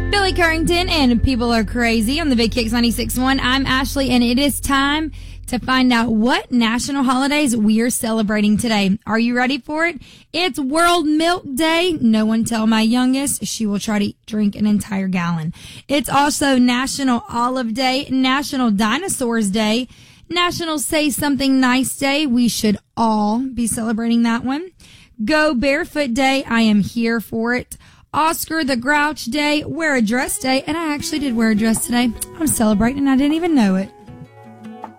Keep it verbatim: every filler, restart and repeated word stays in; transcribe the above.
Billy Currington and People Are Crazy on the Big Kicks ninety-six point one. I'm Ashley, and it is time to find out what national holidays we're celebrating today. Are you ready for it? It's World Milk Day. No one tell my youngest. She will try to drink an entire gallon. It's also National Olive Day, National Dinosaurs Day, National Say Something Nice Day. We should all be celebrating that one. Go Barefoot Day. I am here for it. Oscar the Grouch Day, Wear a Dress Day, and I actually did wear a dress today. I'm celebrating and I didn't even know it.